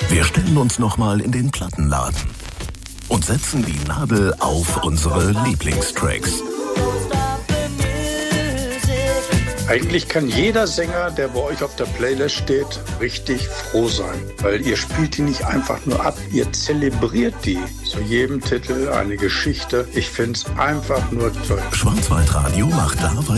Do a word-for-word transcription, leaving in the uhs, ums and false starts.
Wir stellen uns nochmal in den Plattenladen und setzen die Nadel auf unsere Lieblingstracks. Eigentlich kann jeder Sänger, der bei euch auf der Playlist steht, richtig froh sein. Weil ihr spielt die nicht einfach nur ab, ihr zelebriert die. Zu jedem Titel eine Geschichte. Ich find's einfach nur toll. Schwarzwaldradio macht dabei